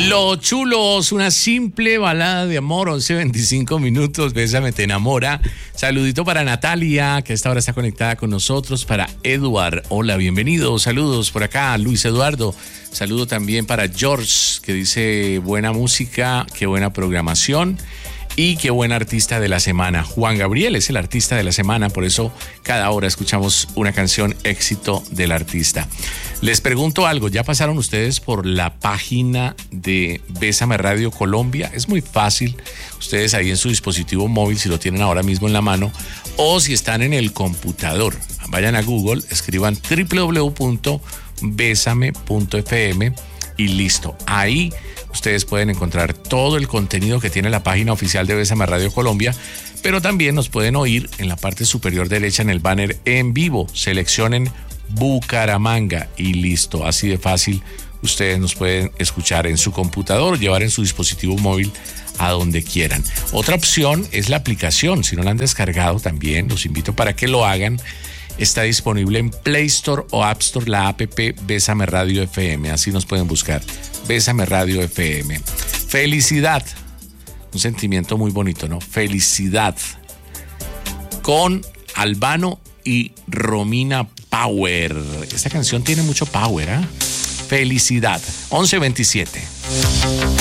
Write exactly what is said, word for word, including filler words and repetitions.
Los Chulos, una simple balada de amor, once veinticinco minutos, Bésame te enamora. Saludito para Natalia, que a esta hora está conectada con nosotros, para Eduard, hola, bienvenido, saludos por acá, Luis Eduardo. Saludo también para George, que dice buena música, qué buena programación y qué buen artista de la semana. Juan Gabriel es el artista de la semana, por eso cada hora escuchamos una canción éxito del artista. Les pregunto algo, ¿ya pasaron ustedes por la página de Bésame Radio Colombia? Es muy fácil, ustedes ahí en su dispositivo móvil, si lo tienen ahora mismo en la mano, o si están en el computador, vayan a Google, escriban doble u doble u doble u punto bésame punto efe eme y listo. Ahí ustedes pueden encontrar todo el contenido que tiene la página oficial de Bésame Radio Colombia, pero también nos pueden oír en la parte superior derecha en el banner en vivo. Seleccionen Bucaramanga y listo. Así de fácil, ustedes nos pueden escuchar en su computador, llevar en su dispositivo móvil a donde quieran. Otra opción es la aplicación. Si no la han descargado también, los invito para que lo hagan. Está disponible en Play Store o App Store la app Bésame Radio F M. Así nos pueden buscar. Bésame Radio F M. Felicidad. Un sentimiento muy bonito, ¿no? Felicidad. Con Albano y Romina Power. Esta canción tiene mucho power, ¿eh? Felicidad. once veintisiete.